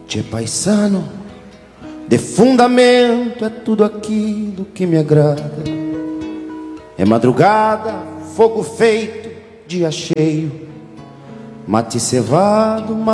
Tchê paisano, de fundamento é tudo aquilo que me agrada. É madrugada, fogo feito, dia cheio, mate cevado,